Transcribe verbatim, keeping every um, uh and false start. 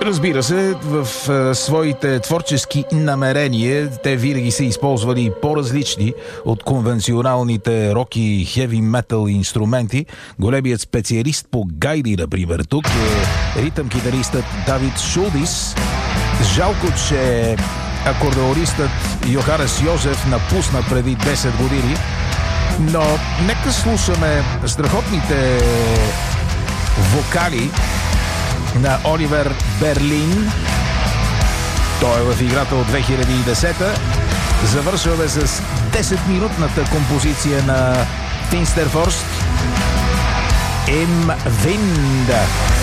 Разбира се, в а, своите творчески намерения те винаги са използвали по-различни от конвенционалните рок и хеви метал инструменти. Големият специалист по гайди, например, тук е ритъм-китаристът Давид Шулдис. Жалко, че акордеонистът Йоханес Йозеф напусна преди десет години, но нека слушаме страхотните вокали на Оливер Берлин. Той е в играта от две хиляди и десета. Завършваме с десетминутната композиция на Финстерфорст Им Винда.